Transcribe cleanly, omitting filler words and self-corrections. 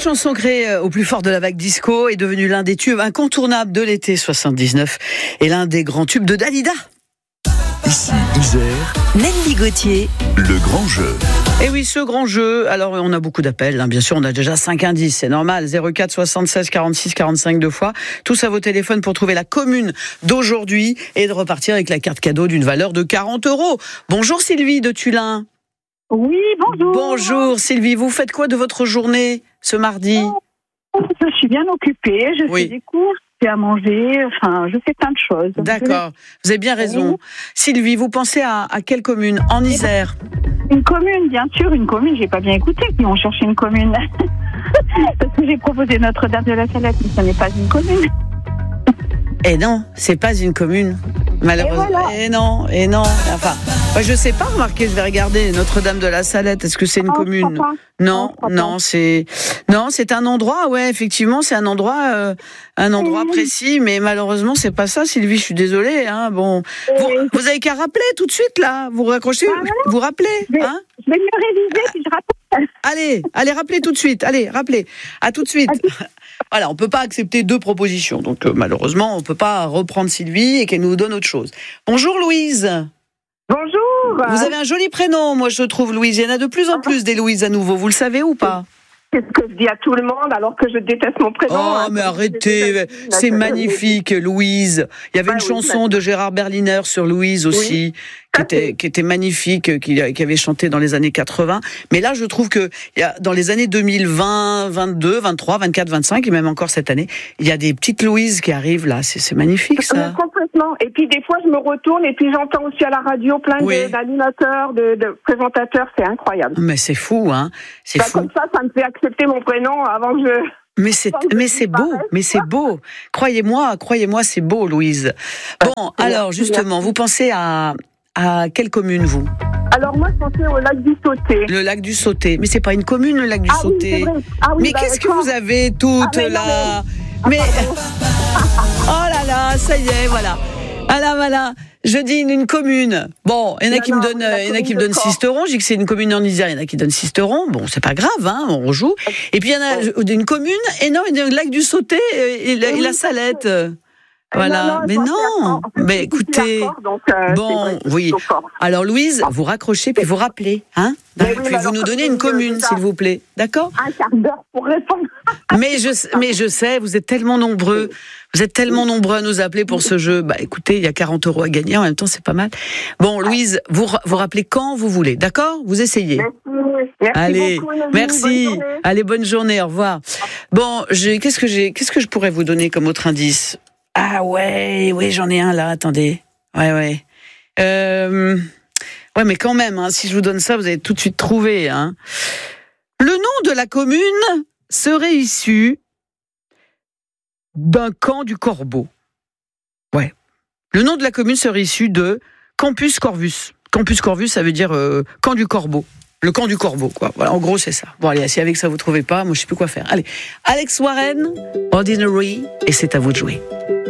Cette chanson créée au plus fort de la vague disco est devenue l'un des tubes incontournables de l'été 79 et l'un des grands tubes de Dalida. Ici 12h, Nelly Gauthier. le grand jeu. Et oui, ce grand jeu, alors on a beaucoup d'appels, bien sûr, on a déjà 5 indices, c'est normal, 04 76 46 45 deux fois, tous à vos téléphones pour trouver la commune d'aujourd'hui et de repartir avec la carte cadeau d'une valeur de 40 €. Bonjour Sylvie de Tullin. Oui, bonjour. Bonjour Sylvie, vous faites quoi de votre journée ce mardi? Je suis bien occupée, je Oui. fais des courses, je fais à manger, enfin, je fais plein de choses. D'accord, vous avez bien raison. Sylvie, vous pensez à quelle commune? En Isère? Une commune, bien sûr, une commune, j'ai pas bien écouté qu'ils vont chercher une commune. Parce que j'ai proposé Notre-Dame de la Salette, mais ce n'est pas une commune. Eh non, c'est pas une commune, malheureusement. Et voilà. Et non. Enfin, je sais pas, remarquez, je vais regarder Notre-Dame de la Salette. Est-ce que c'est une commune? Je crois pas. Non, Je crois non, c'est un endroit. Ouais, effectivement, c'est un endroit précis, mais malheureusement, c'est pas ça. Sylvie, je suis désolée. Hein, bon, vous avez qu'à rappeler tout de suite là. Vous raccrochez, vous rappelez. Hein? Je vais me réviser, puis je rappelle. Allez, rappelez tout de suite. Allez, rappelez. À tout de suite. Voilà, on peut pas accepter 2 propositions. Donc, malheureusement, on peut pas reprendre Sylvie et qu'elle nous donne autre chose. Bonjour, Louise. Bonjour. Vous avez un joli prénom, moi, je trouve, Louise. Il y en a de plus en plus des Louises à nouveau. Vous le savez ou pas? Qu'est-ce que je dis à tout le monde alors que je déteste mon prénom? Oh, mais arrêtez. C'est magnifique, Louise. Il y avait une chanson de Gérard Berliner sur Louise aussi. Qui était magnifique, qui avait chanté dans les années 80. Mais là, je trouve que dans les années 2020, 22, 23, 24, 25, et même encore cette année, il y a des petites Louises qui arrivent là. C'est magnifique, ça. Complètement. Et puis, des fois, je me retourne et puis j'entends aussi à la radio plein d'animateurs, de présentateurs. C'est incroyable. Mais c'est fou, hein. C'est fou. Comme ça me fait accepter mon prénom avant que je... Mais c'est beau. Croyez-moi, c'est beau, Louise. Bon, alors, justement, vous pensez à quelle commune, vous? Alors moi, je pensais au lac du Sauté. Le lac du Sauté. Mais c'est pas une commune, le lac du Sauté. Oui, mais qu'est-ce que vous avez toutes là? Mais oh là là, ça y est, voilà. Voilà. Je dis une commune. Bon, il y en a qui me donnent 6 €. Je dis que c'est une commune en Isère. Il y en a qui donnent 6 €. Bon, c'est pas grave, hein, on rejoue. Et puis il y en a une commune, et non, il y a le lac du Sauté et la Salette. Voilà, mais écoutez, oui. Alors Louise, vous raccrochez puis vous rappelez, hein, puis vous nous donnez une commune, s'il vous plaît, d'accord? Un quart d'heure pour répondre. Mais je sais, vous êtes tellement nombreux à nous appeler pour ce jeu. Bah écoutez, il y a 40 € à gagner, en même temps c'est pas mal. Bon, Louise, vous rappelez quand vous voulez, d'accord? Vous essayez. Merci Allez, beaucoup, Nelly. merci. Bonne journée. Allez, bonne journée, au revoir. Bon, qu'est-ce que je pourrais vous donner comme autre indice? Ah ouais, j'en ai un là, attendez. Ouais, mais quand même, hein, si je vous donne ça, vous allez tout de suite trouver. Hein. Le nom de la commune serait issu d'un camp du Corbeau. Ouais. Le nom de la commune serait issu de Campus Corvus. Campus Corvus, ça veut dire camp du Corbeau. Le camp du Corbeau, quoi. Voilà, en gros, c'est ça. Bon, allez, si avec ça vous trouvez pas, moi je sais plus quoi faire. Allez, Alex Warren, Ordinary, et c'est à vous de jouer.